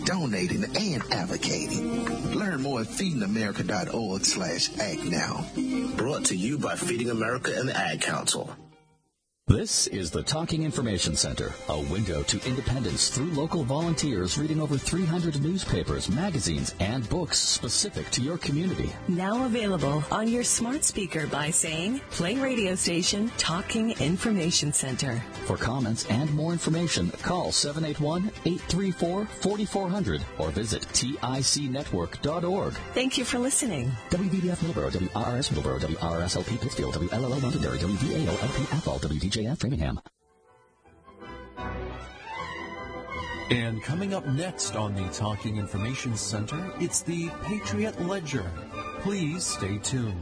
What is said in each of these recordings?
donating, and advocating. Learn more at feedingamerica.org/act now. Brought to you by Feeding America and the Ad Council. This is the Talking Information Center, a window to independence through local volunteers reading over 300 newspapers, magazines, and books specific to your community. Now available on your smart speaker by saying, play radio station Talking Information Center. For comments and more information, call 781-834-4400 or visit ticnetwork.org. Thank you for listening. WVDF Middleborough, WRRS Middleborough, WRSLP Pittsfield, WLLO Londonderry, WVAO-LP Athol, WDJF Framingham. And coming up next on the Talking Information Center, it's the Patriot Ledger. Please stay tuned.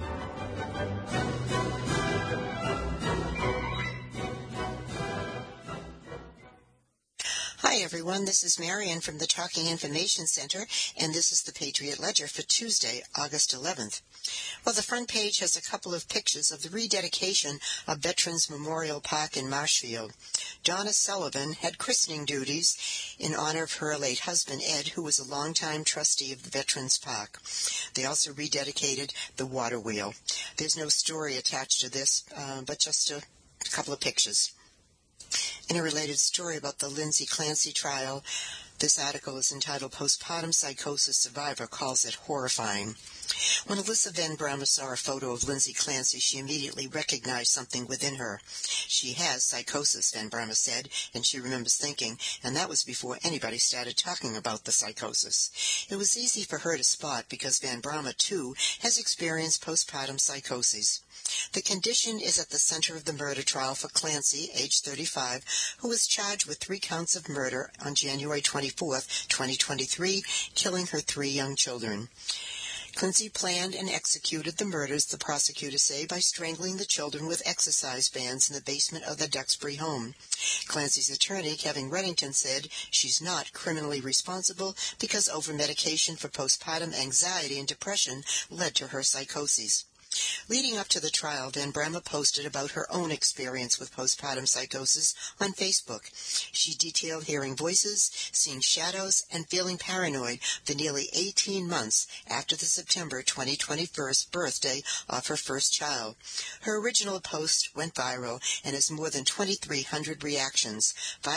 Hi, everyone. This is Marion from the Talking Information Center, and this is the Patriot Ledger for Tuesday, August 11th. Well, the front page has a couple of pictures of the rededication of Veterans Memorial Park in Marshfield. Donna Sullivan had christening duties in honor of her late husband, Ed, who was a longtime trustee of the Veterans Park. They also rededicated the water wheel. There's no story attached to this, but just a couple of pictures. In a related story about the Lindsay Clancy trial, this article is entitled Postpartum Psychosis Survivor Calls It Horrifying. When Alyssa Van Brama saw a photo of Lindsay Clancy, she immediately recognized something within her. She has psychosis, Van Brama said, and she remembers thinking, and that was before anybody started talking about the psychosis. It was easy for her to spot because Van Brama, too, has experienced postpartum psychoses. The condition is at the center of the murder trial for Clancy, age 35, who was charged with 3 counts of murder on January 24, 2023, killing her 3 young children. Clancy planned and executed the murders, the prosecutors say, by strangling the children with exercise bands in the basement of the Duxbury home. Clancy's attorney, Kevin Reddington, said she's not criminally responsible because over-medication for postpartum anxiety and depression led to her psychoses. Leading up to the trial, Van Brama posted about her own experience with postpartum psychosis on Facebook. She detailed hearing voices, seeing shadows, and feeling paranoid for nearly 18 months after the September 2021 birthday of her first child. Her original post went viral and has more than 2,300 reactions,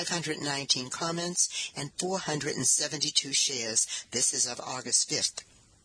519 comments, and 472 shares. This is of August 5th.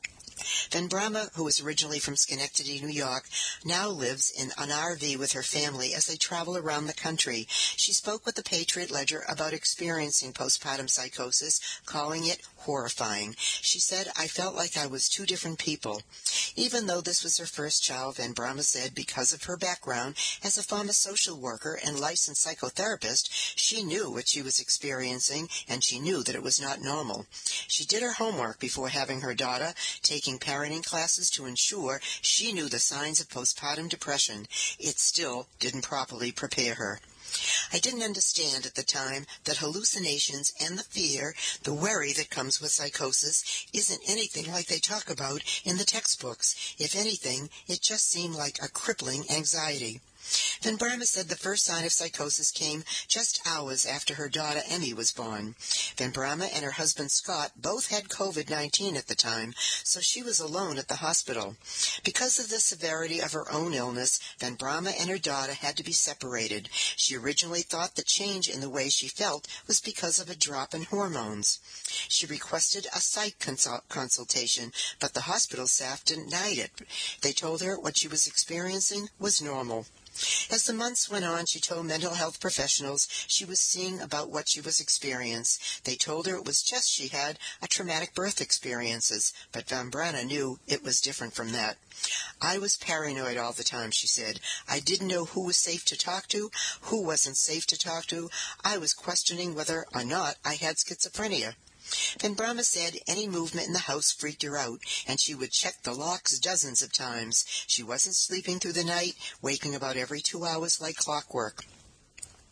Van Brama, who was originally from Schenectady, New York, now lives in an RV with her family as they travel around the country. She spoke with the Patriot Ledger about experiencing postpartum psychosis, calling it horrifying. She said, I felt like I was 2 different people. Even though this was her first child, Van Brama said, because of her background as a former social worker and licensed psychotherapist, she knew what she was experiencing, and she knew that it was not normal. She did her homework before having her daughter, taking parenting classes to ensure she knew the signs of postpartum depression. It still didn't properly prepare her. I didn't understand at the time that hallucinations and the fear, the worry that comes with psychosis, isn't anything like they talk about in the textbooks. If anything, it just seemed like a crippling anxiety. Van Brama said the first sign of psychosis came just hours after her daughter Emmy was born. Van Brama and her husband Scott both had COVID-19 at the time, so she was alone at the hospital. Because of the severity of her own illness, Van Brama and her daughter had to be separated. She originally thought the change in the way she felt was because of a drop in hormones. She requested a psych consultation, but the hospital staff denied it. They told her what she was experiencing was normal. As the months went on, she told mental health professionals she was seeing about what she was experiencing. They told her it was just she had a traumatic birth experiences, but Van Brama knew it was different from that. I was paranoid all the time, she said. I didn't know who was safe to talk to, who wasn't safe to talk to. I was questioning whether or not I had schizophrenia. Van Brama said any movement in the house freaked her out, and she would check the locks dozens of times. She wasn't sleeping through the night, waking about every 2 hours like clockwork.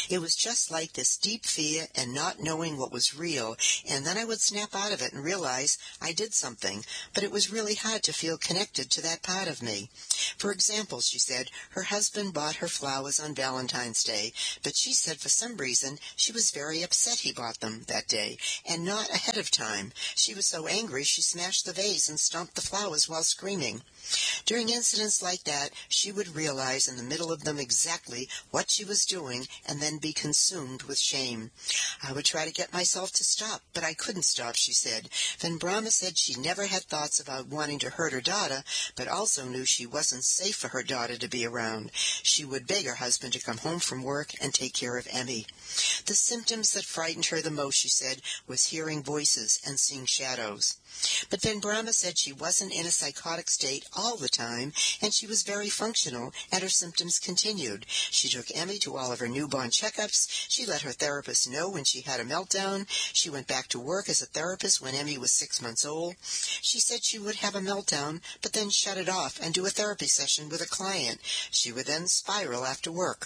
It was just like this deep fear and not knowing what was real, and then I would snap out of it and realize I did something, but it was really hard to feel connected to that part of me. For example, she said, her husband bought her flowers on Valentine's Day, but she said for some reason she was very upset he bought them that day, and not ahead of time. She was so angry she smashed the vase and stomped the flowers while screaming. During incidents like that, she would realize in the middle of them exactly what she was doing and then be consumed with shame. I would try to get myself to stop, but I couldn't stop, she said. Then Brahma said she never had thoughts about wanting to hurt her daughter, but also knew she wasn't safe for her daughter to be around. She would beg her husband to come home from work and take care of Emmy. The symptoms that frightened her the most, she said, was hearing voices and seeing shadows. But then Brahma said she wasn't in a psychotic state all the time, and she was very functional, and her symptoms continued. She took Emmy to all of her newborn checkups. She let her therapist know when she had a meltdown. She went back to work as a therapist when Emmy was 6 months old. She said she would have a meltdown, but then shut it off and do a therapy session with a client. She would then spiral after work.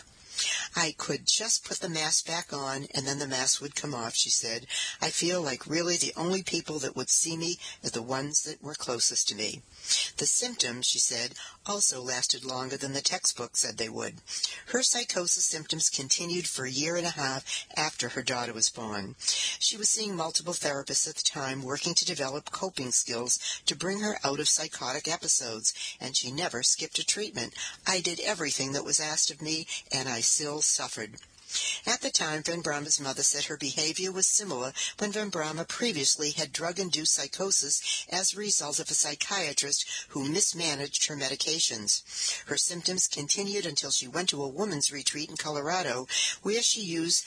I could just put the mask back on, and then the mask would come off, she said. I feel like really the only people that would see me are the ones that were closest to me. The symptoms, she said, also lasted longer than the textbook said they would. Her psychosis symptoms continued for a year and a half after her daughter was born. She was seeing multiple therapists at the time, working to develop coping skills to bring her out of psychotic episodes, and she never skipped a treatment. I did everything that was asked of me, and I still suffered. At the time, Van Brahma's mother said her behavior was similar when Van Brahma previously had drug-induced psychosis as a result of a psychiatrist who mismanaged her medications. Her symptoms continued until she went to a women's retreat in Colorado, where she used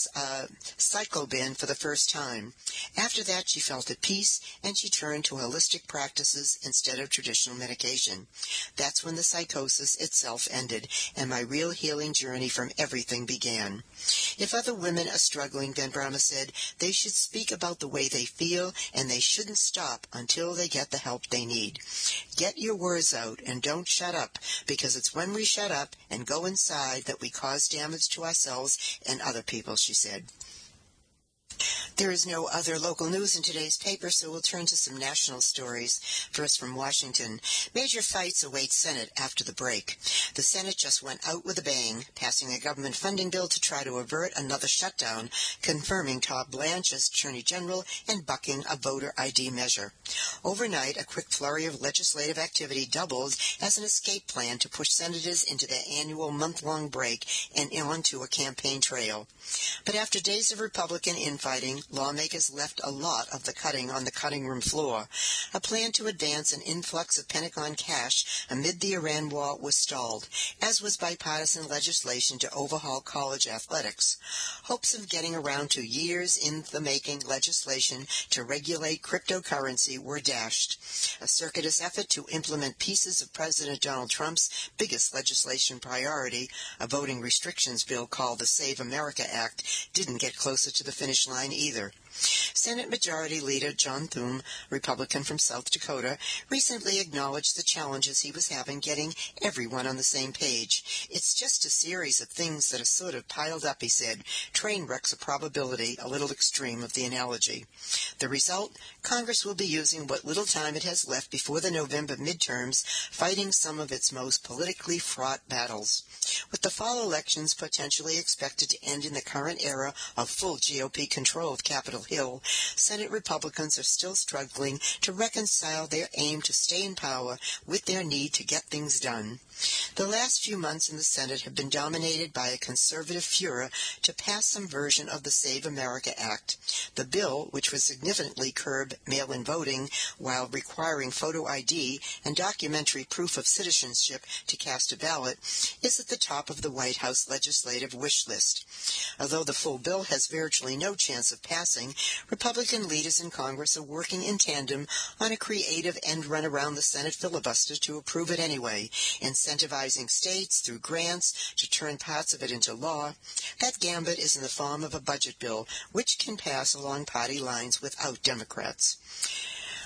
Cyclobin for the first time. After that, she felt at peace, and she turned to holistic practices instead of traditional medication. That's when the psychosis itself ended, and my real healing journey from everything began. If other women are struggling, Van Brahma said, they should speak about the way they feel, and they shouldn't stop until they get the help they need. Get your words out and don't shut up, because it's when we shut up and go inside that we cause damage to ourselves and other people, she said. There is no other local news in today's paper, so we'll turn to some national stories. First from Washington. Major fights await Senate after the break. The Senate just went out with a bang, passing a government funding bill to try to avert another shutdown, confirming Todd Blanche as Attorney General and bucking a voter ID measure. Overnight, a quick flurry of legislative activity doubled as an escape plan to push senators into their annual month-long break and onto a campaign trail. But after days of Republican infighting, lawmakers left a lot of the cutting on the cutting room floor. A plan to advance an influx of Pentagon cash amid the Iran war was stalled, as was bipartisan legislation to overhaul college athletics. Hopes of getting around to years in the making legislation to regulate cryptocurrency were dashed. A circuitous effort to implement pieces of President Donald Trump's biggest legislation priority, a voting restrictions bill called the Save America Act, didn't get closer to the finish line either. Senate Majority Leader John Thune, Republican from South Dakota, recently acknowledged the challenges he was having getting everyone on the same page. It's just a series of things that are sort of piled up, he said. Train wrecks a probability, a little extreme of the analogy. The result? Congress will be using what little time it has left before the November midterms, fighting some of its most politically fraught battles. With the fall elections potentially expected to end in the current era of full GOP control of Capitol Hill, Senate Republicans are still struggling to reconcile their aim to stay in power with their need to get things done. The last few months in the Senate have been dominated by a conservative furor to pass some version of the Save America Act. The bill, which would significantly curb mail-in voting while requiring photo ID and documentary proof of citizenship to cast a ballot, is at the top of the White House legislative wish list. Although the full bill has virtually no chance of passing, Republican leaders in Congress are working in tandem on a creative end run around the Senate filibuster to approve it anyway, incentivizing states through grants to turn parts of it into law. That gambit is in the form of a budget bill, which can pass along party lines without Democrats.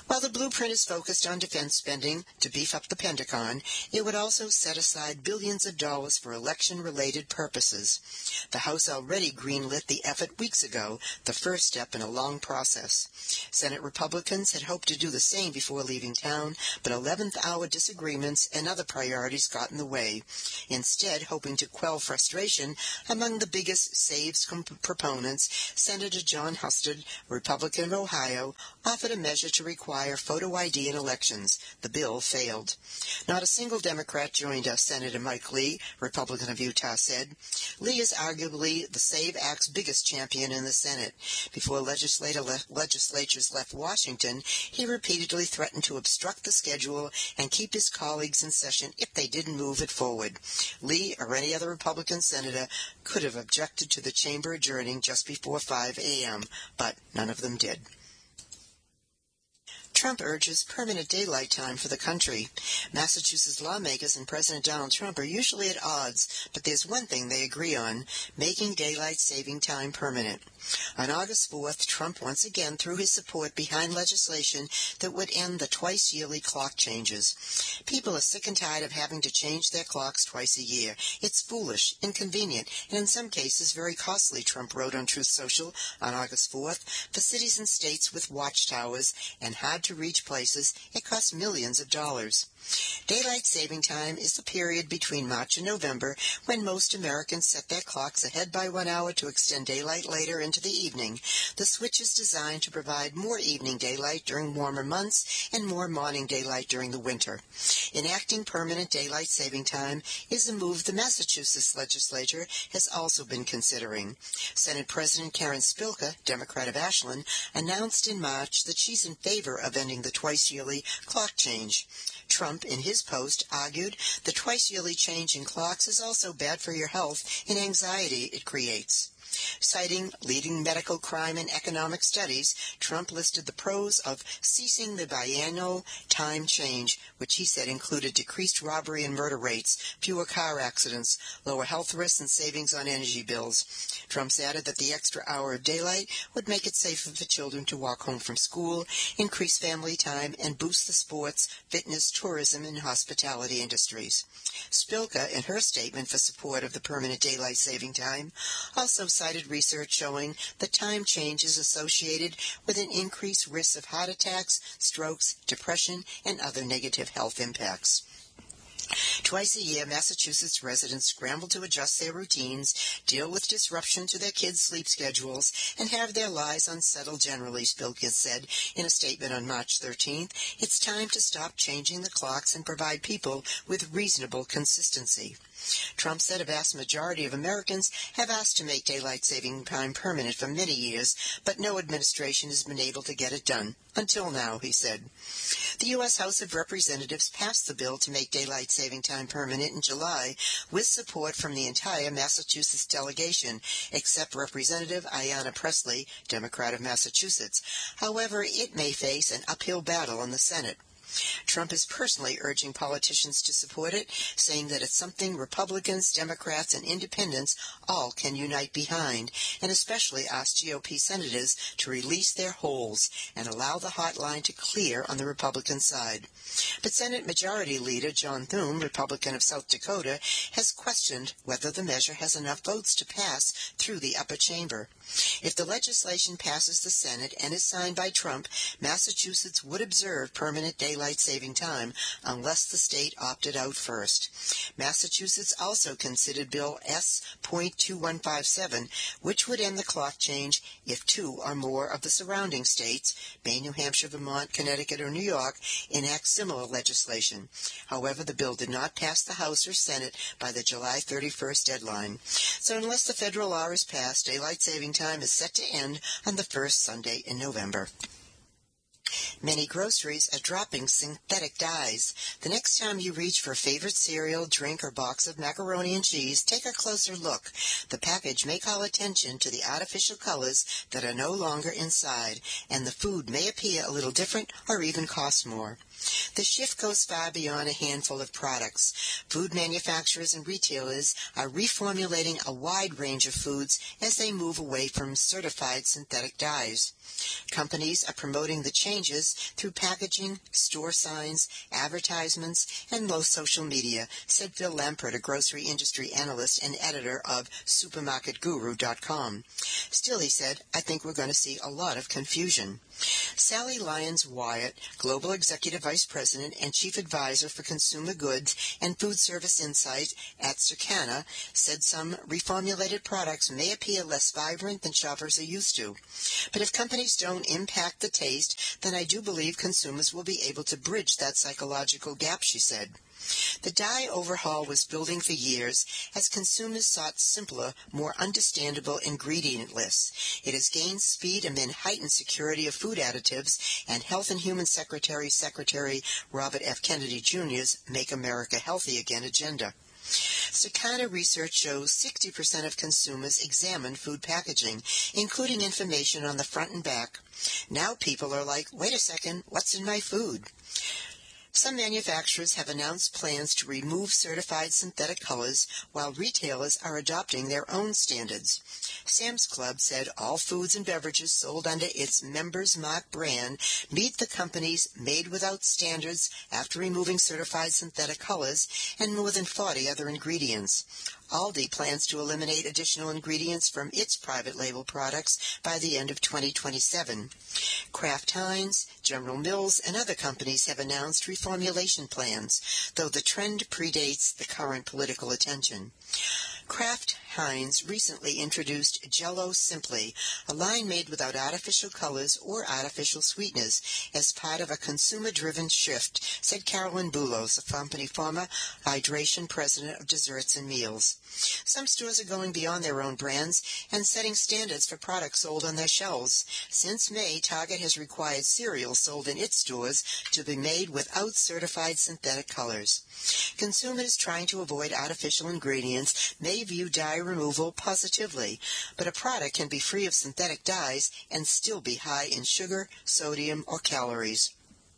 While the blueprint is focused on defense spending to beef up the Pentagon, it would also set aside billions of dollars for election-related purposes. The House already greenlit the effort weeks ago, the first step in a long process. Senate Republicans had hoped to do the same before leaving town, but 11th-hour disagreements and other priorities got in the way. Instead, hoping to quell frustration among the biggest saves proponents, Senator John Husted, Republican of Ohio, offered a measure to require photo ID in elections. The bill failed. Not a single Democrat joined us, Senator Mike Lee, Republican of Utah, said. Lee is arguably the SAVE Act's biggest champion in the Senate. Before legislatures left Washington, he repeatedly threatened to obstruct the schedule and keep his colleagues in session if they didn't move it forward. Lee or any other Republican senator could have objected to the chamber adjourning just before 5 a.m., but none of them did. Trump urges permanent daylight time for the country. Massachusetts lawmakers and President Donald Trump are usually at odds, but there's one thing they agree on, making daylight saving time permanent. On August 4th, Trump once again threw his support behind legislation that would end the twice-yearly clock changes. People are sick and tired of having to change their clocks twice a year. It's foolish, inconvenient, and in some cases very costly, Trump wrote on Truth Social on August 4th. For cities and states with watchtowers and hard-to-reach places, it costs millions of dollars. Daylight saving time is the period between March and November when most Americans set their clocks ahead by 1 hour to extend daylight later into the evening. The switch is designed to provide more evening daylight during warmer months and more morning daylight during the winter. Enacting permanent daylight saving time is a move the Massachusetts legislature has also been considering. Senate President Karen Spilka, Democrat of Ashland, announced in March that she's in favor of ending the twice-yearly clock change. Trump, in his post, argued the twice-yearly change in clocks is also bad for your health and anxiety it creates. Citing leading medical crime and economic studies, Trump listed the pros of ceasing the biennial time change, which he said included decreased robbery and murder rates, fewer car accidents, lower health risks, and savings on energy bills. Trump added that the extra hour of daylight would make it safer for children to walk home from school, increase family time, and boost the sports, fitness, tourism, and hospitality industries. Spilka, in her statement for support of the permanent daylight saving time, also cited research showing the time change is associated with an increased risk of heart attacks, strokes, depression, and other negative health impacts. Twice a year, Massachusetts residents scramble to adjust their routines, deal with disruption to their kids' sleep schedules, and have their lives unsettled generally, Spilka said in a statement on March 13th. It's time to stop changing the clocks and provide people with reasonable consistency. Trump said a vast majority of Americans have asked to make daylight saving time permanent for many years, but no administration has been able to get it done. Until now, he said. The U.S. House of Representatives passed the bill to make daylight saving time permanent in July with support from the entire Massachusetts delegation, except Representative Ayanna Pressley, Democrat of Massachusetts. However, it may face an uphill battle in the Senate. Trump is personally urging politicians to support it, saying that it's something Republicans, Democrats, and independents all can unite behind, and especially asked GOP senators to release their holds and allow the hotline to clear on the Republican side. But Senate Majority Leader John Thune, Republican of South Dakota, has questioned whether the measure has enough votes to pass through the upper chamber. If the legislation passes the Senate and is signed by Trump, Massachusetts would observe permanent daylight saving time unless the state opted out first. Massachusetts also considered Bill S.2157, which would end the clock change if two or more of the surrounding states, Maine, New Hampshire, Vermont, Connecticut, or New York, enact similar legislation. However, the bill did not pass the House or Senate by the July 31st deadline. So unless the federal law is passed, daylight saving time is set to end on the first Sunday in November. Many groceries are dropping synthetic dyes. The next time you reach for a favorite cereal, drink, or box of macaroni and cheese, take a closer look. The package may call attention to the artificial colors that are no longer inside, and the food may appear a little different or even cost more. The shift goes far beyond a handful of products. Food manufacturers and retailers are reformulating a wide range of foods as they move away from certified synthetic dyes. Companies are promoting the changes consumers through packaging, store signs, advertisements, and most social media, said Phil Lampert, a grocery industry analyst and editor of SupermarketGuru.com. Still, he said, I think we're going to see a lot of confusion. Sally Lyons-Wyatt, Global Executive Vice President and Chief Advisor for Consumer Goods and Food Service Insight at Circana, said some reformulated products may appear less vibrant than shoppers are used to. But if companies don't impact the taste, then I do believe consumers will be able to bridge that psychological gap, she said. The dye overhaul was building for years as consumers sought simpler, more understandable ingredient lists. It has gained speed amid heightened security of food additives and Health and Human Secretary Robert F. Kennedy Jr.'s Make America Healthy Again agenda. Circana research shows 60% of consumers examine food packaging, including information on the front and back. Now people are like, wait a second, what's in my food? Some manufacturers have announced plans to remove certified synthetic colors, while retailers are adopting their own standards. Sam's Club said all foods and beverages sold under its Members Mark brand meet the company's Made Without standards after removing certified synthetic colors and more than 40 other ingredients. Aldi plans to eliminate additional ingredients from its private label products by the end of 2027. Kraft Heinz, General Mills, and other companies have announced reformulation plans, though the trend predates the current political attention. Kraft Heinz recently introduced Jell-O Simply, a line made without artificial colors or artificial sweeteners, as part of a consumer-driven shift, said Carolyn Boulos, a company former hydration president of Desserts and Meals. Some stores are going beyond their own brands and setting standards for products sold on their shelves. Since May, Target has required cereal sold in its stores to be made without certified synthetic colors. Consumers trying to avoid artificial ingredients may view dye removal positively, but a product can be free of synthetic dyes and still be high in sugar, sodium, or calories.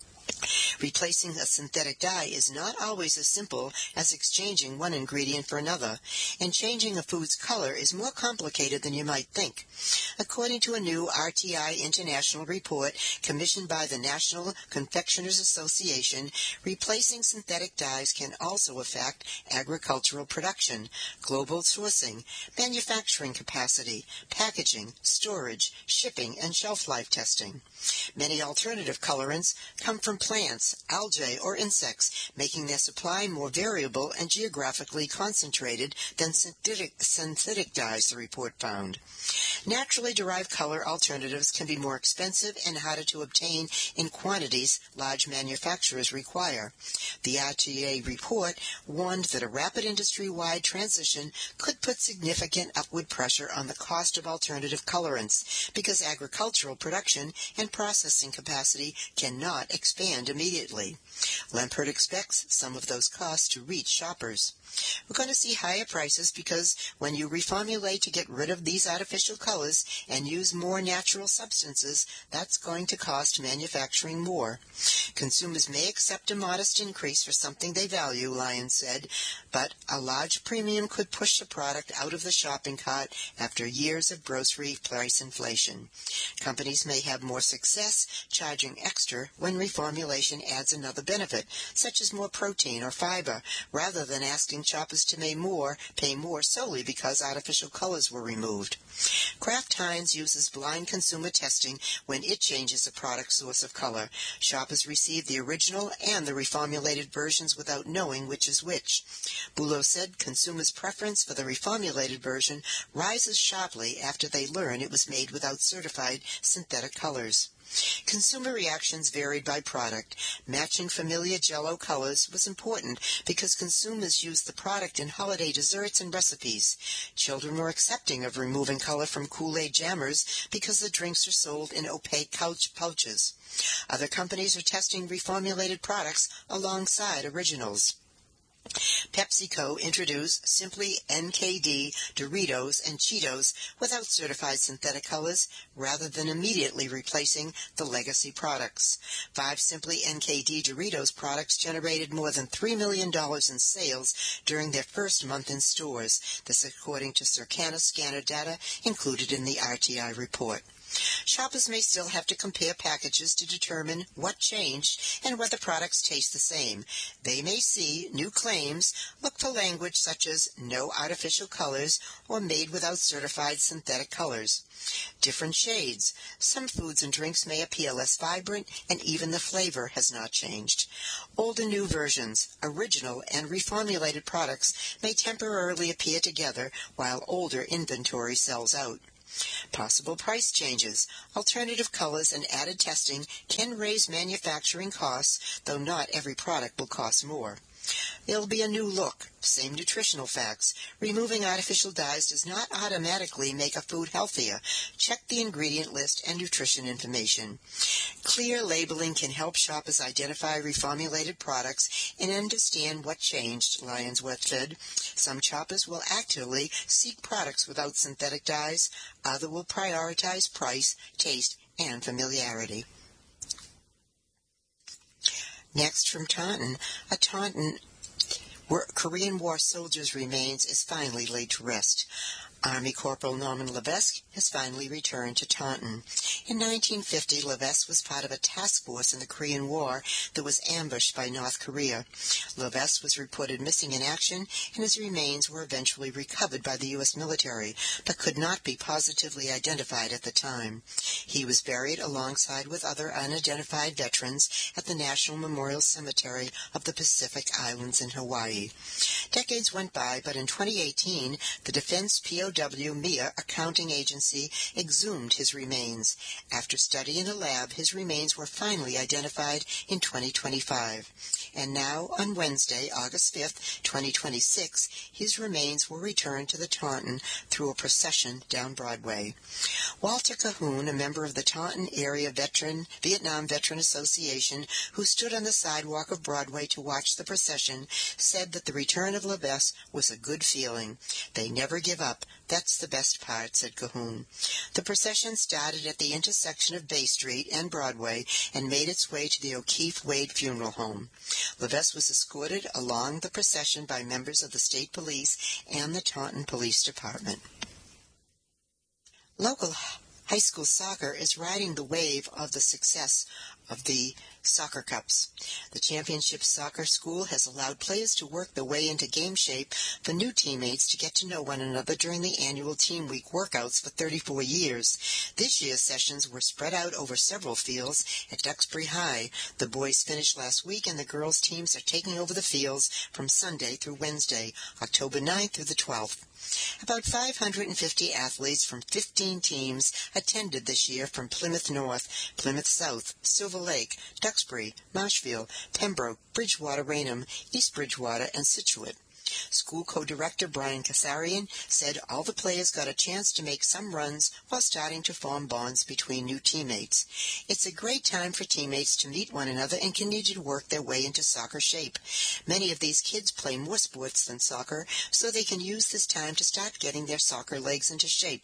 Replacing a synthetic dye is not always as simple as exchanging one ingredient for another, and changing a food's color is more complicated than you might think. According to a new RTI International report commissioned by the National Confectioners Association, replacing synthetic dyes can also affect agricultural production, global sourcing, manufacturing capacity, packaging, storage, shipping, and shelf life testing. Many alternative colorants come from plants, algae, or insects, making their supply more variable and geographically concentrated than synthetic dyes, the report found. Naturally derived color alternatives can be more expensive and harder to obtain in quantities large manufacturers require. The RTA report warned that a rapid industry-wide transition could put significant upward pressure on the cost of alternative colorants because agricultural production and processing capacity cannot expand immediately. Lampert expects some of those costs to reach shoppers. We're going to see higher prices because when you reformulate to get rid of these artificial colors and use more natural substances, that's going to cost manufacturing more. Consumers may accept a modest increase for something they value, Lyons said, but a large premium could push the product out of the shopping cart after years of grocery price inflation. Companies may have more success charging extra when reformulation adds another benefit, such as more protein or fiber, rather than asking shoppers to pay more solely because artificial colors were removed. Kraft Heinz uses blind consumer testing when it changes a product source of color. Shoppers receive the original and the reformulated versions without knowing which is which. Boulos said consumers' preference for the reformulated version rises sharply after they learn it was made without certified synthetic colors. Consumer reactions varied by product. Matching familiar Jell-O colors was important because consumers used the product in holiday desserts and recipes. Children were accepting of removing color from Kool-Aid jammers because the drinks are sold in opaque pouches. Other companies are testing reformulated products alongside originals. PepsiCo introduced Simply NKD Doritos and Cheetos without certified synthetic colors rather than immediately replacing the legacy products. 5 Simply NKD Doritos products generated more than $3 million in sales during their first month in stores. This according to Circana scanner data included in the RTI report. Shoppers may still have to compare packages to determine what changed and whether products taste the same. They may see new claims, look for language such as no artificial colors or made without certified synthetic colors. Different shades. Some foods and drinks may appear less vibrant, and even the flavor has not changed. Old and new versions, original and reformulated products may temporarily appear together while older inventory sells out. Possible price changes. Alternative colors and added testing can raise manufacturing costs, though not every product will cost more. There'll be a new look. Same nutritional facts. Removing artificial dyes does not automatically make a food healthier. Check the ingredient list and nutrition information. Clear labeling can help shoppers identify reformulated products and understand what changed, Lionsworth said. Some shoppers will actively seek products without synthetic dyes. Others will prioritize price, taste, and familiarity. Next from Taunton, a Taunton Korean War soldier's remains is finally laid to rest. Army Corporal Norman Levesque has finally returned to Taunton. In 1950, Levesque was part of a task force in the Korean War that was ambushed by North Korea. Levesque was reported missing in action, and his remains were eventually recovered by the U.S. military, but could not be positively identified at the time. He was buried alongside with other unidentified veterans at the National Memorial Cemetery of the Pacific Islands in Hawaii. Decades went by, but in 2018, the Defense POW MIA accounting agency exhumed his remains. After study in a lab, his remains were finally identified in 2025. And now, on Wednesday, August 5th, 2026, his remains were returned to the Taunton through a procession down Broadway. Walter Cahoon, a member of the Taunton Area Vietnam Veteran Association, who stood on the sidewalk of Broadway to watch the procession, said that the return of Levesque was a good feeling. They never give up. That's the best part, said Cahoon. The procession started at the intersection of Bay Street and Broadway and made its way to the O'Keefe Wade Funeral Home. Levesque was escorted along the procession by members of the state police and the Taunton Police Department. Local high school soccer is riding the wave of the success of the soccer cups. The championship soccer school has allowed players to work their way into game shape for new teammates to get to know one another during the annual Team Week workouts for 34 years. This year's sessions were spread out over several fields at Duxbury High. The boys finished last week, and the girls' teams are taking over the fields from Sunday through Wednesday, October 9th through the 12th. About 550 athletes from 15 teams attended this year from Plymouth North, Plymouth South, Silver Lake, Duxbury, Marshfield, Pembroke, Bridgewater, Raynham, East Bridgewater, and Scituate. School co-director Brian Kasarian said all the players got a chance to make some runs while starting to form bonds between new teammates. It's a great time for teammates to meet one another and continue to work their way into soccer shape. Many of these kids play more sports than soccer, so they can use this time to start getting their soccer legs into shape.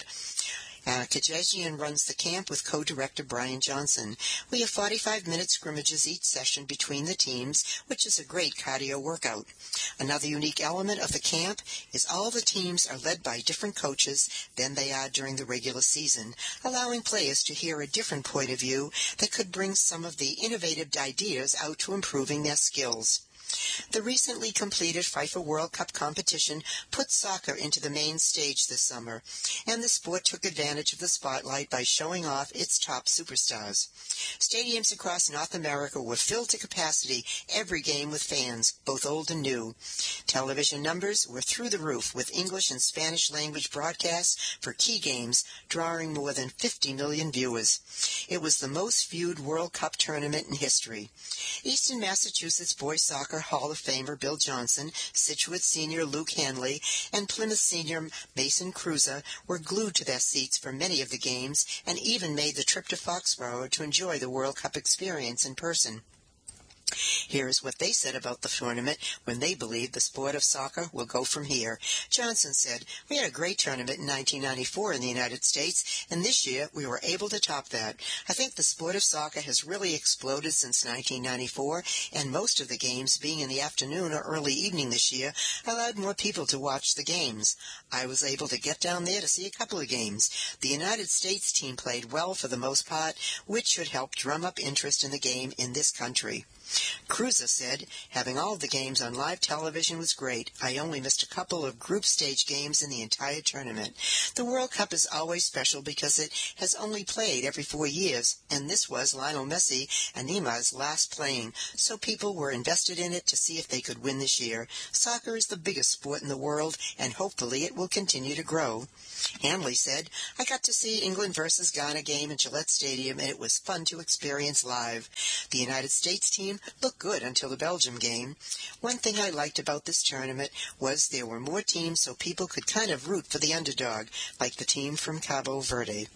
Kajejian runs the camp with co-director Brian Johnson. We have 45-minute scrimmages each session between the teams, which is a great cardio workout. Another unique element of the camp is all the teams are led by different coaches than they are during the regular season, allowing players to hear a different point of view that could bring some of the innovative ideas out to improving their skills. The recently completed FIFA World Cup competition put soccer into the main stage this summer, and the sport took advantage of the spotlight by showing off its top superstars. Stadiums across North America were filled to capacity every game with fans, both old and new. Television numbers were through the roof, with English and Spanish language broadcasts for key games drawing more than 50 million viewers. It was the most viewed World Cup tournament in history. Eastern Massachusetts boys soccer Hall of Famer Bill Johnson, Scituate senior Luke Hanley, and Plymouth senior Mason Cruza were glued to their seats for many of the games and even made the trip to Foxborough to enjoy the World Cup experience in person. Here is what they said about the tournament when they believe the sport of soccer will go from here. Johnson said, "We had a great tournament in 1994 in the United States, and this year we were able to top that. I think the sport of soccer has really exploded since 1994, and most of the games being in the afternoon or early evening this year allowed more people to watch the games. I was able to get down there to see a couple of games. The United States team played well for the most part, which should help drum up interest in the game in this country." Cruiser said, "Having all of the games on live television was great. I only missed a couple of group stage games in the entire tournament. The World Cup is always special because it has only played every 4 years, and this was Lionel Messi and Neymar's last playing, so people were invested in it to see if they could win this year. Soccer is the biggest sport in the world, and hopefully it will continue to grow." Hanley said, "I got to see England versus Ghana game in Gillette Stadium, and it was fun to experience live. The United States team looked good until the Belgium game. One thing I liked about this tournament was there were more teams so people could kind of root for the underdog, like the team from Cabo Verde."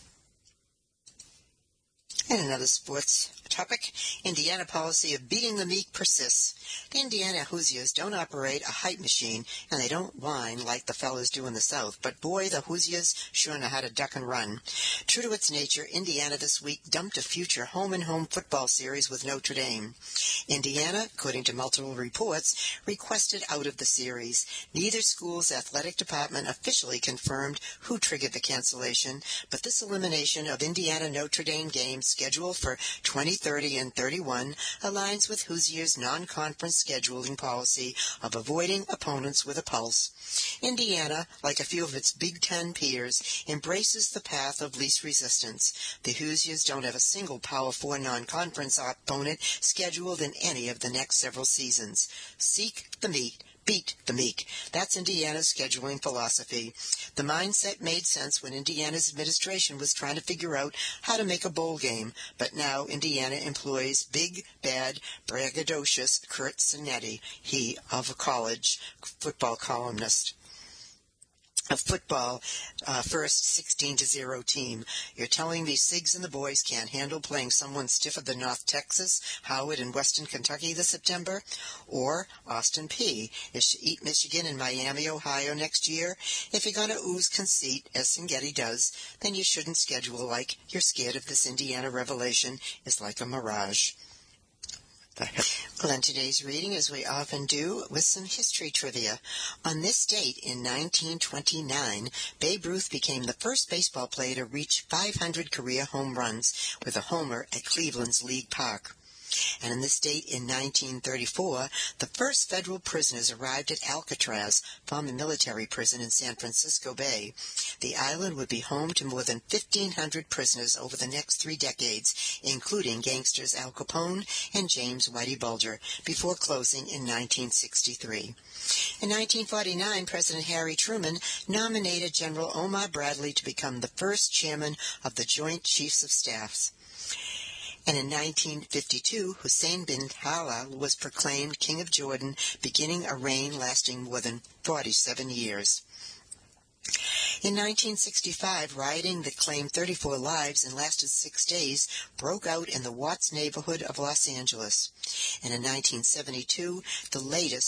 And another sports topic, Indiana policy of beating the meek persists. The Indiana Hoosiers don't operate a hype machine, and they don't whine like the fellas do in the South, but boy, the Hoosiers sure know how to duck and run. True to its nature, Indiana this week dumped a future home-and-home football series with Notre Dame. Indiana, according to multiple reports, requested out of the series. Neither school's athletic department officially confirmed who triggered the cancellation, but this elimination of Indiana Notre Dame games scheduled for 2030 and 31 aligns with Hoosiers' non-conference scheduling policy of avoiding opponents with a pulse. Indiana, like a few of its Big Ten peers, embraces the path of least resistance. The Hoosiers don't have a single Power 4 non-conference opponent scheduled in any of the next several seasons. Seek the meat. Beat the meek. That's Indiana's scheduling philosophy. The mindset made sense when Indiana's administration was trying to figure out how to make a bowl game, but now Indiana employs big, bad, braggadocious Kurt Cinetti, he of a college football columnist. A football first 16-0 team. You're telling me Siggs and the boys can't handle playing someone stiffer than North Texas, Howard, and Western Kentucky this September? Or Austin Peay is eat Michigan and Miami, Ohio next year? If you're going to ooze conceit, as Singetti does, then you shouldn't schedule like you're scared of this Indiana revelation is like a mirage. Well, in today's reading, as we often do, with some history trivia. On this date in 1929, Babe Ruth became the first baseball player to reach 500 career home runs with a homer at Cleveland's League Park. And on this date in 1934, the first federal prisoners arrived at Alcatraz, former military prison in San Francisco Bay. The island would be home to more than 1,500 prisoners over the next 3 decades, including gangsters Al Capone and James Whitey Bulger, before closing in 1963. In 1949, President Harry Truman nominated General Omar Bradley to become the first chairman of the Joint Chiefs of Staffs. And in 1952, Hussein bin Talal was proclaimed King of Jordan, beginning a reign lasting more than 47 years. In 1965, rioting that claimed 34 lives and lasted 6 days broke out in the Watts neighborhood of Los Angeles. And in 1972, the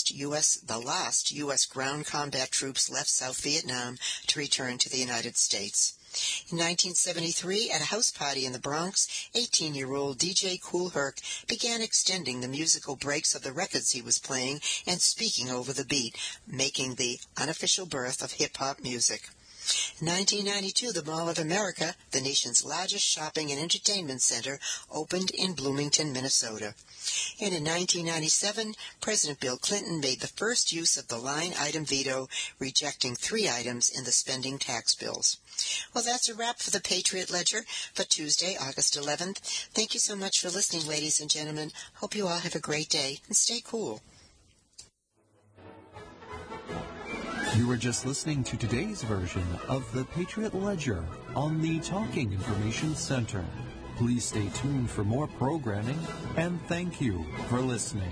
last U.S. ground combat troops left South Vietnam to return to the United States. In 1973, at a house party in the Bronx, 18-year-old DJ Kool Herc began extending the musical breaks of the records he was playing and speaking over the beat, making the unofficial birth of hip-hop music. In 1992, the Mall of America, the nation's largest shopping and entertainment center, opened in Bloomington, Minnesota. And in 1997, President Bill Clinton made the first use of the line item veto, rejecting 3 items in the spending tax bills. Well, that's a wrap for the Patriot Ledger for Tuesday, August 11th. Thank you so much for listening, ladies and gentlemen. Hope you all have a great day and stay cool. You were just listening to today's version of the Patriot Ledger on the Talking Information Center. Please stay tuned for more programming, and thank you for listening.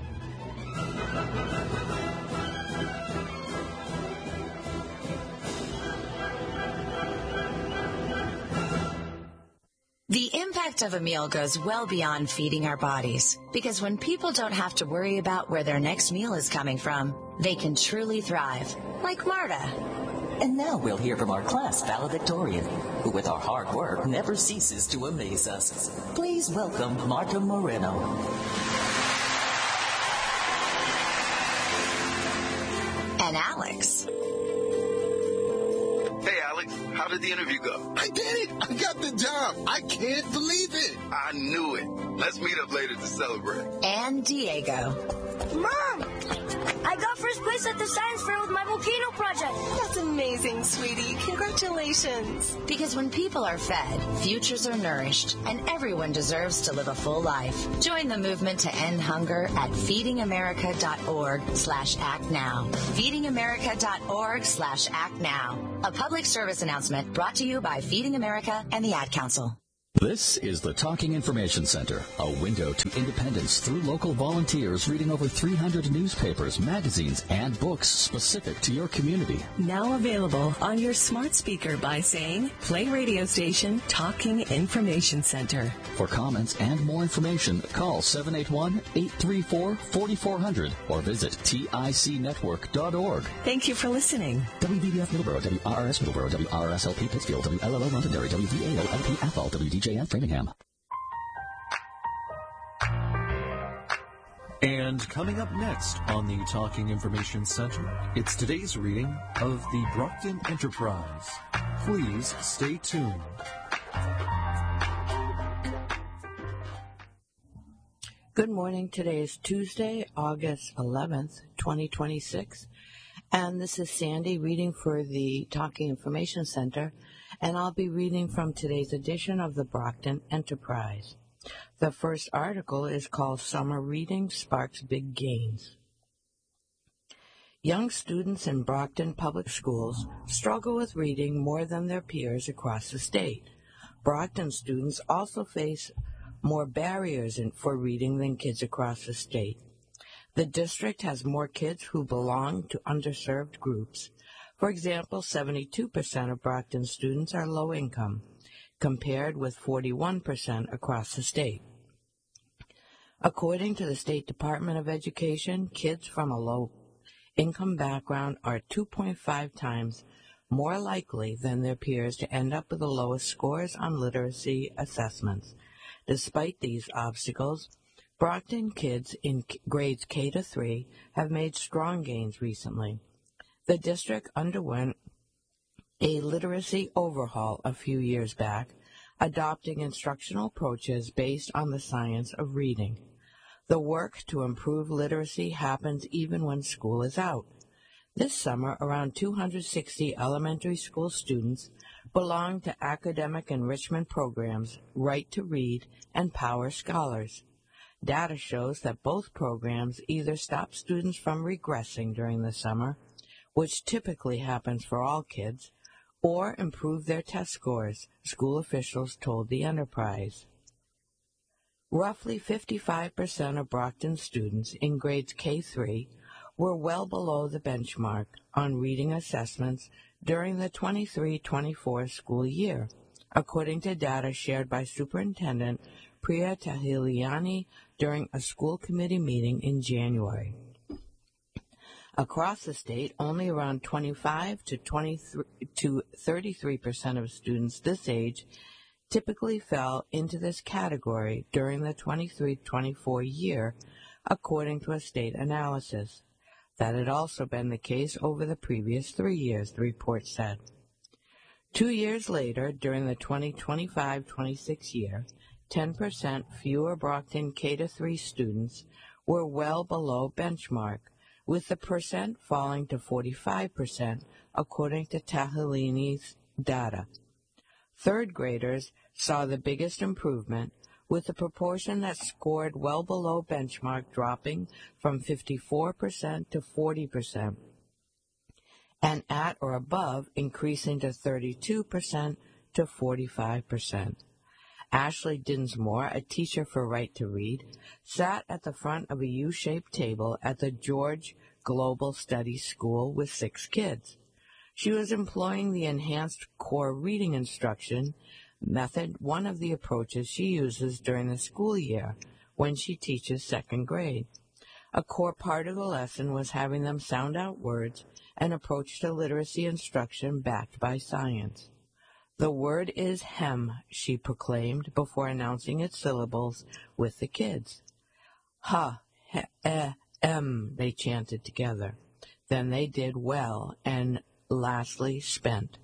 The impact of a meal goes well beyond feeding our bodies, because when people don't have to worry about where their next meal is coming from, they can truly thrive, like Marta. And now we'll hear from our class valedictorian, who with our hard work never ceases to amaze us. Please welcome Marta Moreno. And Alex. Hey, Alex, how did the interview go? I did it. I got the job. I can't believe it. I knew it. Let's meet up later to celebrate. And Diego. Mom! I got first place at the science fair with my volcano project. That's amazing, sweetie. Congratulations. Because when people are fed, futures are nourished, and everyone deserves to live a full life. Join the movement to end hunger at feedingamerica.org/actnow. feedingamerica.org/actnow. A public service announcement brought to you by Feeding America and the Ad Council. This is the Talking Information Center, a window to independence through local volunteers reading over 300 newspapers, magazines, and books specific to your community. Now available on your smart speaker by saying, play radio station Talking Information Center. For comments and more information, call 781-834-4400 or visit ticnetwork.org. Thank you for listening. WBBF Middleborough, WRRS Middleborough, WRSLP Pittsfield, WLLO Londonderry, WVAO-LP Athol, WDJF Framingham. And coming up next on the Talking Information Center, it's today's reading of the Brockton Enterprise. Please stay tuned. Good morning. Today is Tuesday, August 11th, 2026, and this is Sandy reading for the Talking Information Center, and I'll be reading from today's edition of the Brockton Enterprise. The first article is called Summer Reading Sparks Big Gains. Young students in Brockton Public Schools struggle with reading more than their peers across the state. Brockton students also face more barriers for reading than kids across the state. The district has more kids who belong to underserved groups. For example, 72% of Brockton students are low income, compared with 41% across the state. According to the State Department of Education, kids from a low-income background are 2.5 times more likely than their peers to end up with the lowest scores on literacy assessments. Despite these obstacles, Brockton kids in grades K to 3 have made strong gains recently. The district underwent a literacy overhaul a few years back, adopting instructional approaches based on the science of reading. The work to improve literacy happens even when school is out. This summer, around 260 elementary school students belong to academic enrichment programs Right to Read and Power Scholars. Data shows that both programs either stop students from regressing during the summer, which typically happens for all kids, or improve their test scores, school officials told the Enterprise. Roughly 55% of Brockton students in grades K-3 were well below the benchmark on reading assessments during the 23-24 school year, according to data shared by Superintendent Priya Tahiliani during a school committee meeting in January. Across the state, only around 25 to 33% of students this age typically fell into this category during the 23-24 year, according to a state analysis. That had also been the case over the previous 3 years, the report said. 2 years later, during the 2025-26 year, 10% fewer Brockton K-3 students were well below benchmark, with the percent falling to 45%, according to Tahilini's data. Third graders saw the biggest improvement, with the proportion that scored well below benchmark dropping from 54% to 40%, and at or above increasing to 32% to 45%. Ashley Dinsmore, a teacher for Right to Read, sat at the front of a U-shaped table at the George Global Studies School with 6 kids. She was employing the enhanced core reading instruction method one of the approaches she uses during the school year when she teaches second grade. A core part of the lesson was having them sound out words and approach to literacy instruction backed by science. The word is hem, she proclaimed before announcing its syllables with the kids. Ha, he, em, they chanted together. Then they did well, and lastly spent.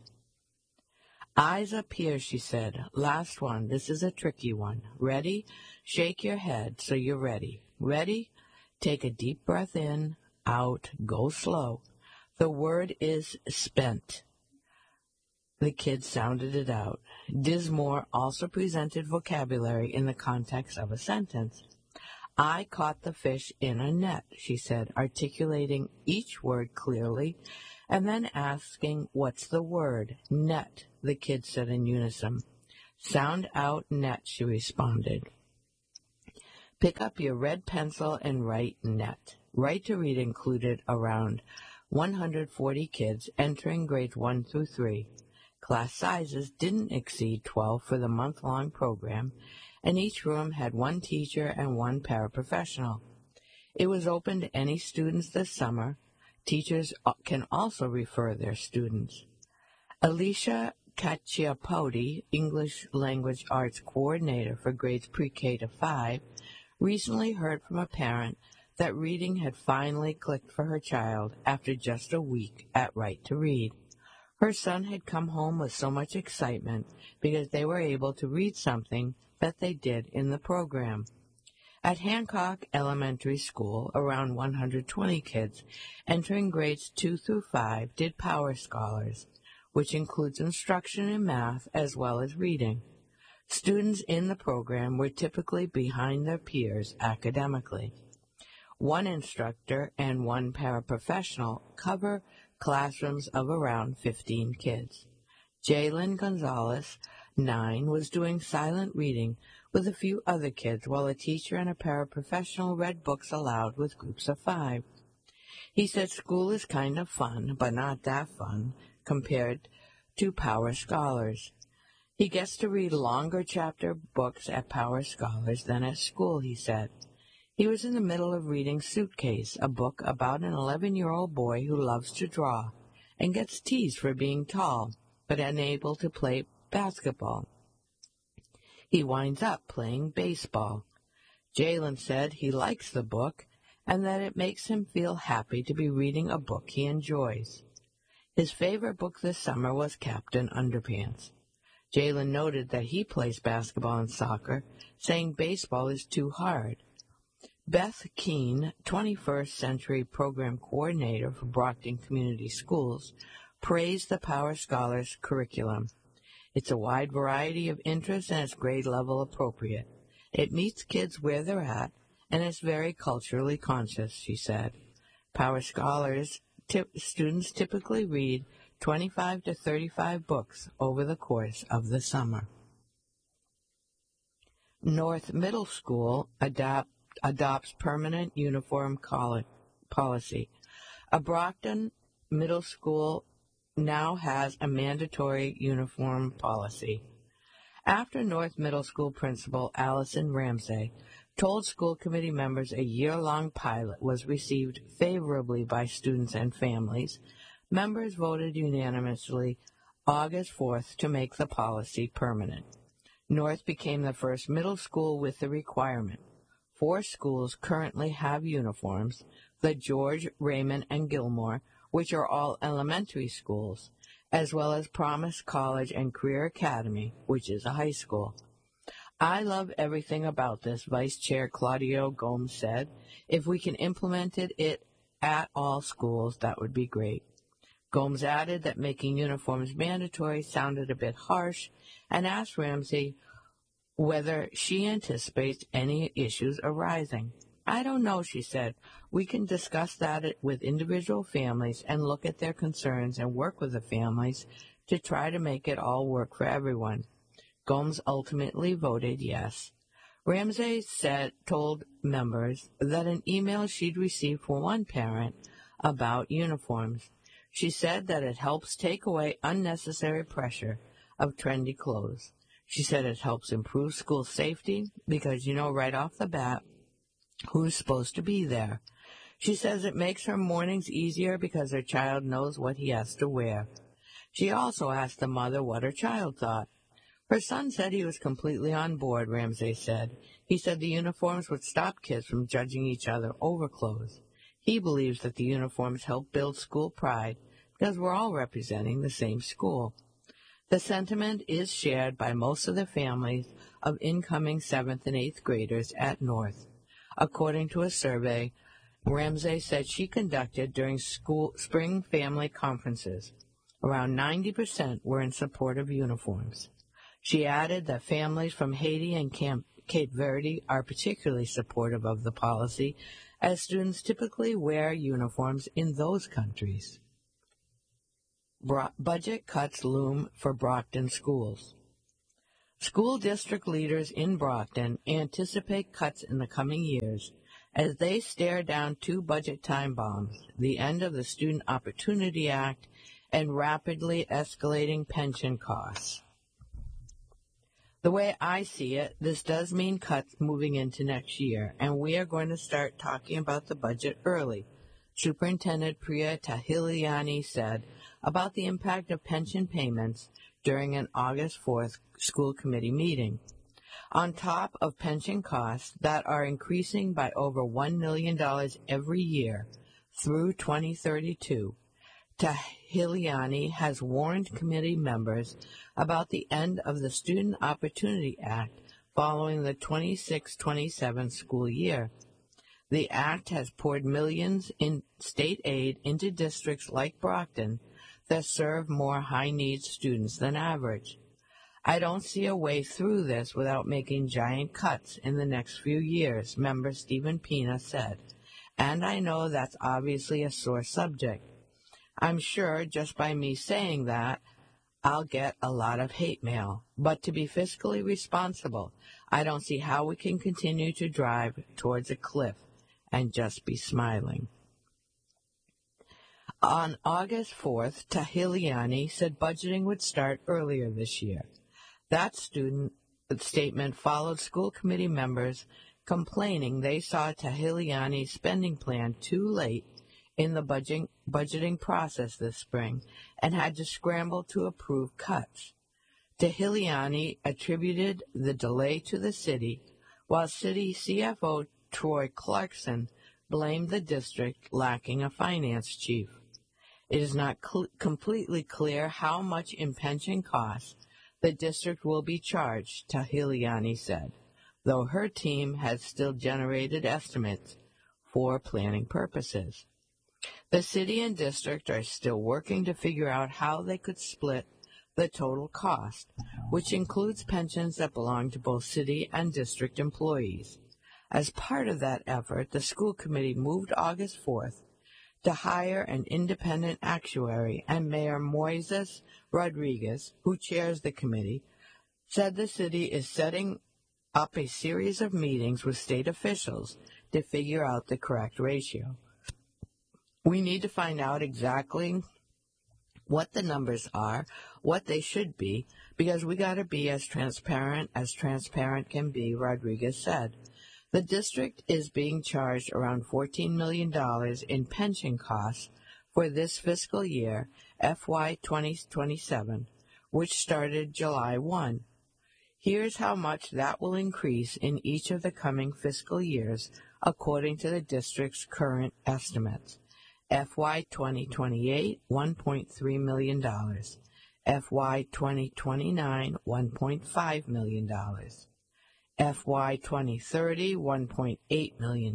Eyes up here, she said. Last one. This is a tricky one. Ready? Shake your head so you're ready. Ready? Take a deep breath in, out, go slow. The word is spent. The kids sounded it out. Dismore also presented vocabulary in the context of a sentence. I caught the fish in a net, she said, articulating each word clearly, and then asking, what's the word? Net, the kids said in unison. Sound out net, she responded. Pick up your red pencil and write net. Write to Read included around 140 kids entering grades 1 through 3. Class sizes didn't exceed 12 for the month-long program, and each room had one teacher and one paraprofessional. It was open to any students this summer. Teachers can also refer their students. Alicia Cacciapotti, English Language Arts Coordinator for grades pre-K to 5, recently heard from a parent that reading had finally clicked for her child after just a week at Right to Read. Her son had come home with so much excitement because they were able to read something that they did in the program. At Hancock Elementary School, around 120 kids entering grades 2 through 5 did Power Scholars, which includes instruction in math as well as reading. Students in the program were typically behind their peers academically. One instructor and one paraprofessional cover classrooms of around 15 kids. Jalen Gonzalez, 9, was doing silent reading with a few other kids while a teacher and a paraprofessional read books aloud with groups of 5. He said school is kind of fun, but not that fun, compared to Power Scholars. He gets to read longer chapter books at Power Scholars than at school, he said. He was in the middle of reading Suitcase, a book about an 11-year-old boy who loves to draw and gets teased for being tall but unable to play basketball. He winds up playing baseball. Jalen said he likes the book and that it makes him feel happy to be reading a book he enjoys. His favorite book this summer was Captain Underpants. Jalen noted that he plays basketball and soccer, saying baseball is too hard. Beth Keene, 21st Century Program Coordinator for Brockton Community Schools, praised the Power Scholars curriculum. It's a wide variety of interests and it's grade level appropriate. It meets kids where they're at, and it's very culturally conscious, she said. Power Scholars students typically read 25 to 35 books over the course of the summer. North Middle School adopts permanent uniform policy. A Brockton Middle School now has a mandatory uniform policy. After North Middle School Principal Allison Ramsey told school committee members a year-long pilot was received favorably by students and families, members voted unanimously August 4th to make the policy permanent. North became the first middle school with the requirement. 4 schools currently have uniforms, the George, Raymond, and Gilmore, which are all elementary schools, as well as Promise College and Career Academy, which is a high school. I love everything about this, Vice Chair Claudio Gomes said. If we can implement it at all schools, that would be great. Gomes added that making uniforms mandatory sounded a bit harsh and asked Ramsey whether she anticipates any issues arising. I don't know, she said. We can discuss that with individual families and look at their concerns and work with the families to try to make it all work for everyone. Gomes ultimately voted yes. Ramsey told members that an email she'd received from one parent about uniforms. She said that it helps take away unnecessary pressure of trendy clothes. She said it helps improve school safety because you know right off the bat who's supposed to be there. She says it makes her mornings easier because her child knows what he has to wear. She also asked the mother what her child thought. Her son said he was completely on board, Ramsey said. He said the uniforms would stop kids from judging each other over clothes. He believes that the uniforms help build school pride because we're all representing the same school. The sentiment is shared by most of the families of incoming 7th and 8th graders at North. According to a survey Ramsey said she conducted during spring family conferences, around 90% were in support of uniforms. She added that families from Haiti and Cape Verde are particularly supportive of the policy, as students typically wear uniforms in those countries. Budget cuts loom for Brockton schools. School district leaders in Brockton anticipate cuts in the coming years as they stare down two budget time bombs, the end of the Student Opportunity Act and rapidly escalating pension costs. The way I see it, this does mean cuts moving into next year, and we are going to start talking about the budget early, Superintendent Priya Tahiliani said about the impact of pension payments during an August 4th school committee meeting. On top of pension costs that are increasing by over $1 million every year through 2032, Tahiliani has warned committee members about the end of the Student Opportunity Act following the 26-27 school year. The act has poured millions in state aid into districts like Brockton that serve more high-needs students than average. I don't see a way through this without making giant cuts in the next few years, member Stephen Pina said. And I know that's obviously a sore subject. I'm sure just by me saying that, I'll get a lot of hate mail. But to be fiscally responsible, I don't see how we can continue to drive towards a cliff and just be smiling. On August 4th, Tahiliani said budgeting would start earlier this year. That statement followed school committee members complaining they saw Tahiliani's spending plan too late in the budgeting process this spring and had to scramble to approve cuts. Tahiliani attributed the delay to the city, while city CFO Troy Clarkson blamed the district lacking a finance chief. It is not completely clear how much in pension costs the district will be charged, Tahiliani said, though her team has still generated estimates for planning purposes. The city and district are still working to figure out how they could split the total cost, which includes pensions that belong to both city and district employees. As part of that effort, the school committee moved August 4th to hire an independent actuary, and Mayor Moises Rodriguez, who chairs the committee, said the city is setting up a series of meetings with state officials to figure out the correct ratio. We need to find out exactly what the numbers are, what they should be, because we got to be as transparent can be, Rodriguez said. The district is being charged around $14 million in pension costs for this fiscal year, FY 2027, which started July 1. Here's how much that will increase in each of the coming fiscal years, according to the district's current estimates. FY 2028, $1.3 million. FY 2029, $1.5 million. FY 2030, $1.8 million.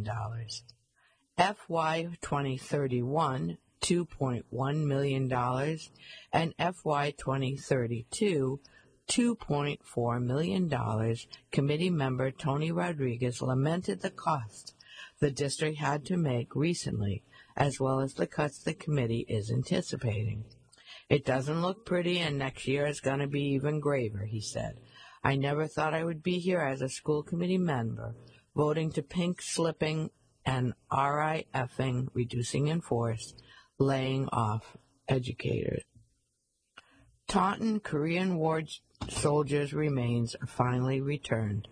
FY 2031, $2.1 million. And FY 2032, $2.4 million. Committee member Tony Rodriguez lamented the cost the district had to make recently, as well as the cuts the committee is anticipating. It doesn't look pretty, and next year is going to be even graver, he said. I never thought I would be here as a school committee member, voting to pink slipping and RIFing, reducing in force, laying off educators. Taunton Korean War soldiers' remains are finally returned.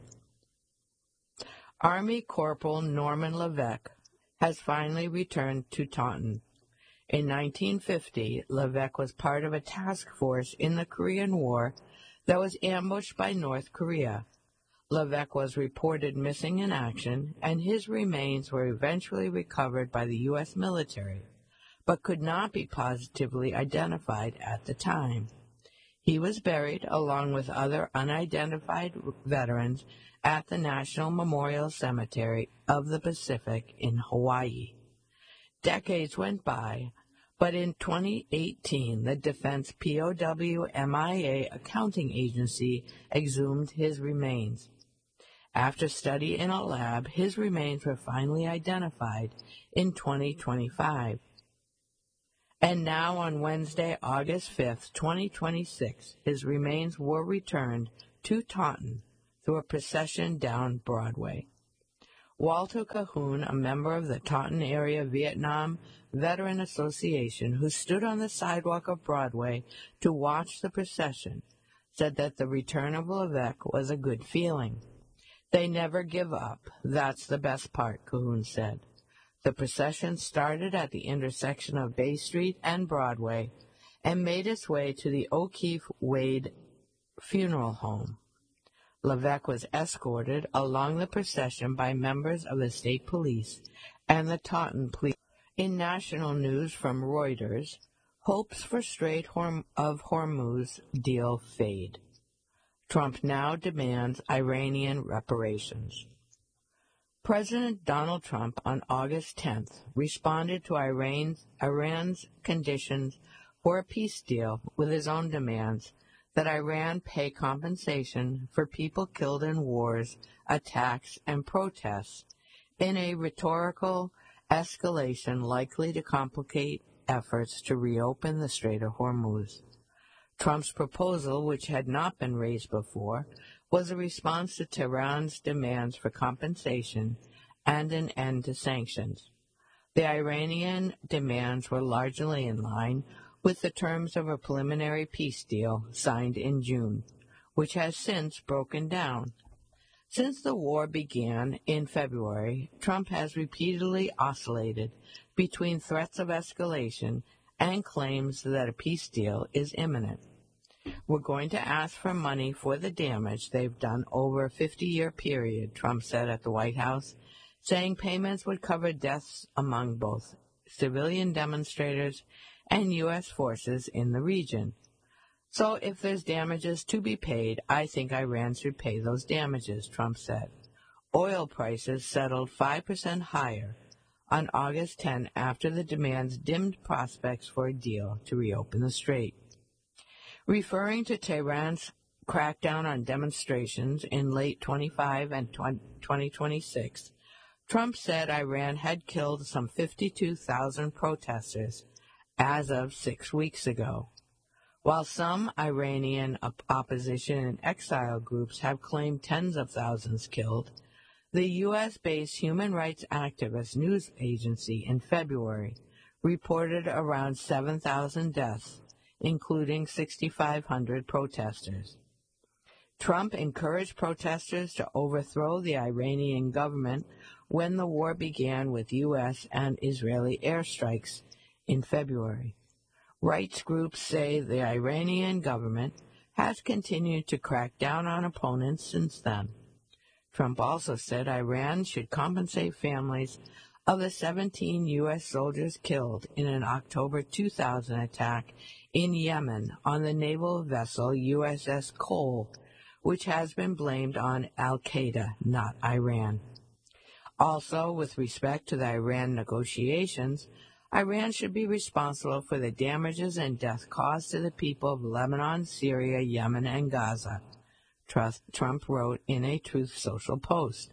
Army Corporal Norman Levesque has finally returned to Taunton. In 1950, Levesque was part of a task force in the Korean War that was ambushed by North Korea. Levesque was reported missing in action, and his remains were eventually recovered by the U.S. military, but could not be positively identified at the time. He was buried, along with other unidentified veterans, at the National Memorial Cemetery of the Pacific in Hawaii. Decades went by, but in 2018, the Defense POW MIA accounting agency exhumed his remains. After study in a lab, his remains were finally identified in 2025. And now on Wednesday, August 5th, 2026, his remains were returned to Taunton through a procession down Broadway. Walter Cahoon, a member of the Taunton Area Vietnam Veteran Association who stood on the sidewalk of Broadway to watch the procession, said that the return of Levesque was a good feeling. They never give up. That's the best part, Cahoon said. The procession started at the intersection of Bay Street and Broadway and made its way to the O'Keefe Wade Funeral Home. Levesque was escorted along the procession by members of the state police and the Taunton police. In national news from Reuters, hopes for Strait of Hormuz deal fade. Trump now demands Iranian reparations. President Donald Trump on August 10th responded to Iran's conditions for a peace deal with his own demands that Iran pay compensation for people killed in wars, attacks, and protests in a rhetorical escalation likely to complicate efforts to reopen the Strait of Hormuz. Trump's proposal, which had not been raised before, was a response to Tehran's demands for compensation and an end to sanctions. The Iranian demands were largely in line with the terms of a preliminary peace deal signed in June, which has since broken down. Since the war began in February, Trump has repeatedly oscillated between threats of escalation and claims that a peace deal is imminent. We're going to ask for money for the damage they've done over a 50-year period, Trump said at the White House, saying payments would cover deaths among both civilian demonstrators and U.S. forces in the region. So if there's damages to be paid, I think Iran should pay those damages, Trump said. Oil prices settled 5% higher on August 10 after the demands dimmed prospects for a deal to reopen the strait. Referring to Tehran's crackdown on demonstrations in late 25 and 2026, Trump said Iran had killed some 52,000 protesters as of 6 weeks ago. While some Iranian opposition and exile groups have claimed tens of thousands killed, the U.S.-based human rights activist news agency in February reported around 7,000 deaths, including 6,500 protesters. Trump encouraged protesters to overthrow the Iranian government when the war began with U.S. and Israeli airstrikes in February. Rights groups say the Iranian government has continued to crack down on opponents since then. Trump also said Iran should compensate families of the 17 U.S. soldiers killed in an October 2000 attack in Yemen on the naval vessel USS Cole, which has been blamed on al-Qaeda, not Iran. Also, with respect to the Iran negotiations, Iran should be responsible for the damages and death caused to the people of Lebanon, Syria, Yemen, and Gaza, Trump wrote in a Truth Social post.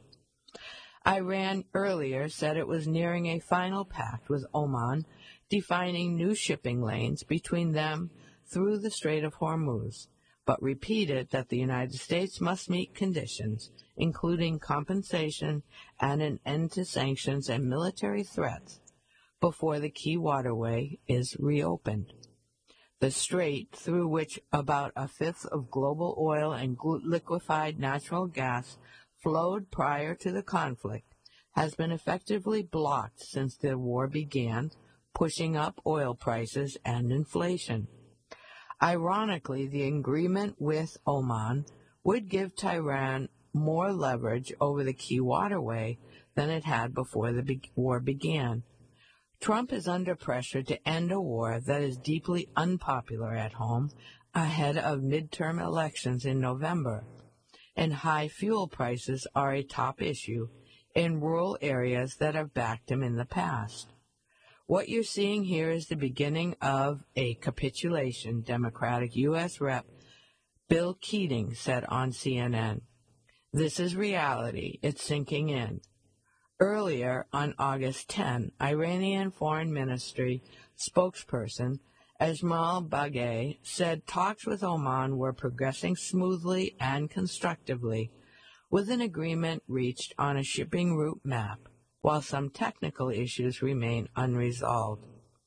Iran earlier said it was nearing a final pact with Oman, defining new shipping lanes between them through the Strait of Hormuz, but repeated that the United States must meet conditions, including compensation and an end to sanctions and military threats, before the key waterway is reopened. The strait, through which about a fifth of global oil and liquefied natural gas flowed prior to the conflict, has been effectively blocked since the war began, pushing up oil prices and inflation. Ironically, the agreement with Oman would give Tehran more leverage over the key waterway than it had before the war began. Trump is under pressure to end a war that is deeply unpopular at home ahead of midterm elections in November, and high fuel prices are a top issue in rural areas that have backed him in the past. What you're seeing here is the beginning of a capitulation, Democratic U.S. Rep. Bill Keating said on CNN. This is reality. It's sinking in. Earlier, on August 10, Iranian Foreign Ministry spokesperson Esmail Baghaei said talks with Oman were progressing smoothly and constructively, with an agreement reached on a shipping route map, while some technical issues remain unresolved.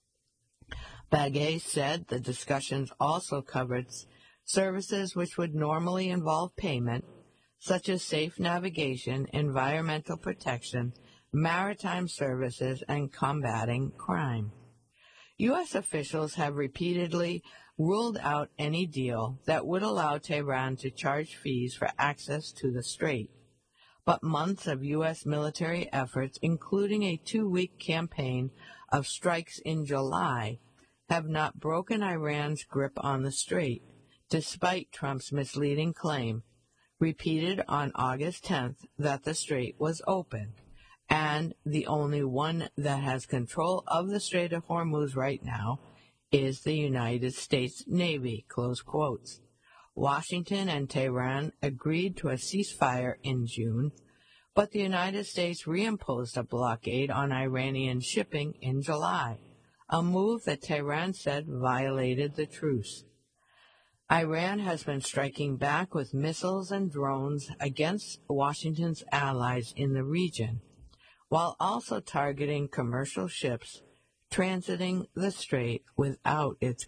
Baghaei said the discussions also covered services which would normally involve payment, such as safe navigation, environmental protection, maritime services, and combating crime. U.S. officials have repeatedly ruled out any deal that would allow Tehran to charge fees for access to the strait. But months of U.S. military efforts, including a 2-week campaign of strikes in July, have not broken Iran's grip on the strait, despite Trump's misleading claim, repeated on August 10th, that the strait was open, and the only one that has control of the Strait of Hormuz right now is the United States Navy, close quotes. Washington and Tehran agreed to a ceasefire in June, but the United States reimposed a blockade on Iranian shipping in July, a move that Tehran said violated the truce. Iran has been striking back with missiles and drones against Washington's allies in the region, while also targeting commercial ships transiting the strait without its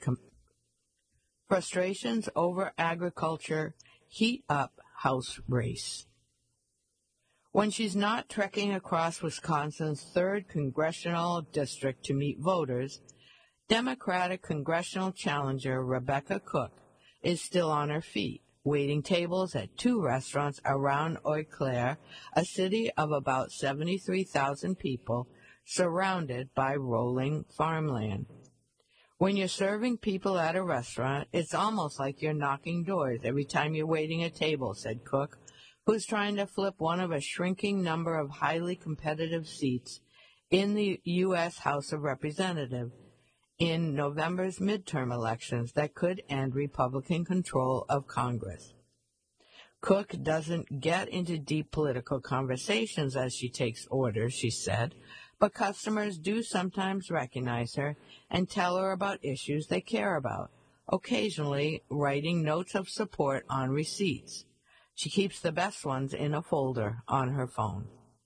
frustrations over agriculture heat up House race. When she's not trekking across Wisconsin's 3rd congressional district to meet voters, Democratic congressional challenger Rebecca Cook is still on her feet, waiting tables at 2 restaurants around Eau Claire, a city of about 73,000 people, surrounded by rolling farmland. When you're serving people at a restaurant, it's almost like you're knocking doors every time you're waiting a table, said Cook, who's trying to flip one of a shrinking number of highly competitive seats in the U.S. House of Representatives in November's midterm elections that could end Republican control of Congress. Cook doesn't get into deep political conversations as she takes orders, she said, but customers do sometimes recognize her and tell her about issues they care about, occasionally writing notes of support on receipts. She keeps the best ones in a folder on her phone.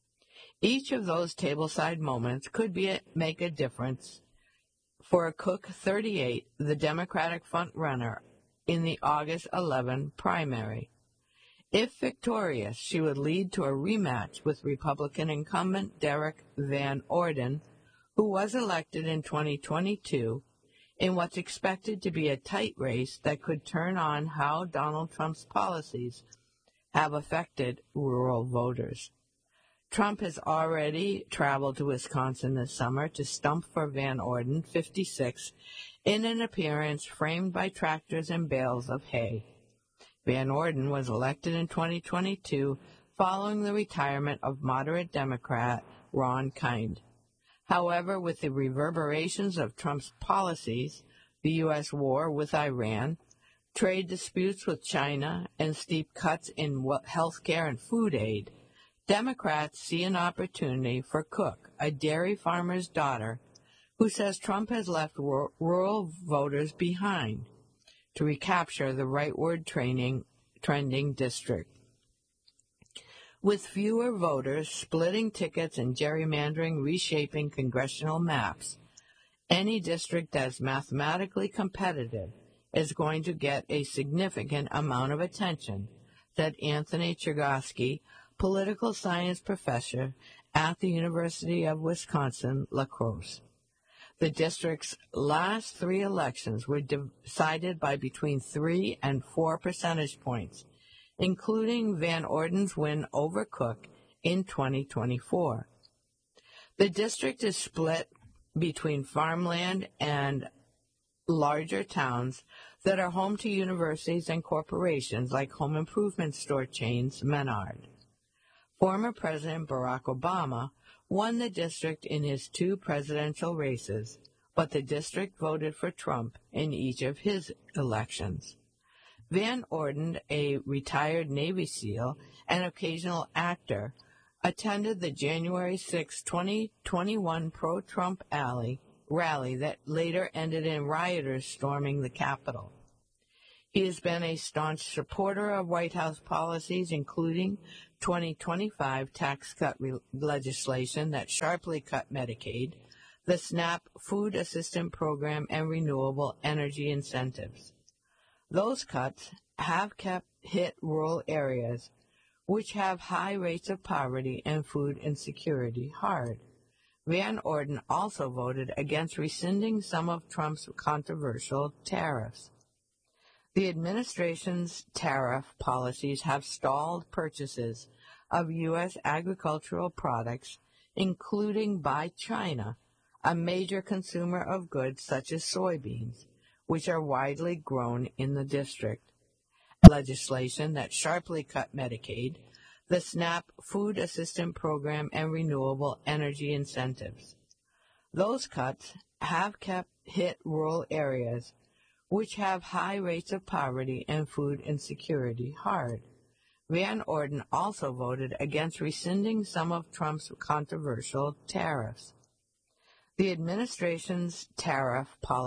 Each of those tableside moments could make a difference for a Cook 38, the Democratic frontrunner in the August 11 primary. If victorious, she would lead to a rematch with Republican incumbent Derek Van Orden, who was elected in 2022, in what's expected to be a tight race that could turn on how Donald Trump's policies have affected rural voters. Trump has already traveled to Wisconsin this summer to stump for Van Orden, 56, in an appearance framed by tractors and bales of hay. Van Orden was elected in 2022 following the retirement of moderate Democrat Ron Kind. However, with the reverberations of Trump's policies, the U.S. war with Iran, trade disputes with China, and steep cuts in health care and food aid, Democrats see an opportunity for Cook, a dairy farmer's daughter, who says Trump has left rural voters behind, to recapture the rightward trending district. With fewer voters, splitting tickets and gerrymandering reshaping congressional maps, Any district that's mathematically competitive is going to get a significant amount of attention, said Anthony Chergosky, political science professor at the University of Wisconsin-La Crosse. The district's last 3 elections were decided by between 3 and 4 percentage points, including Van Orden's win over Cook in 2024. The district is split between farmland and larger towns that are home to universities and corporations like home improvement store chains Menard. Former President Barack Obama won the district in his 2 presidential races, but the district voted for Trump in each of his elections. Van Orden, a retired Navy SEAL and occasional actor, attended the January 6, 2021 pro-Trump rally that later ended in rioters storming the Capitol. He has been a staunch supporter of White House policies, including 2025 tax cut legislation that sharply cut Medicaid, the SNAP food assistance program, and renewable energy incentives. Those cuts have hit rural areas, which have high rates of poverty and food insecurity, hard. Van Orden also voted against rescinding some of Trump's controversial tariffs. The administration's tariff policies have stalled purchases of U.S. agricultural products, including by China, a major consumer of goods such as soybeans, which are widely grown in the district. Legislation that sharply cut Medicaid, the SNAP food assistance program, and renewable energy incentives. Those cuts have hit rural areas, which have high rates of poverty and food insecurity, hard. Van Orden also voted against rescinding some of Trump's controversial tariffs. The administration's tariff policy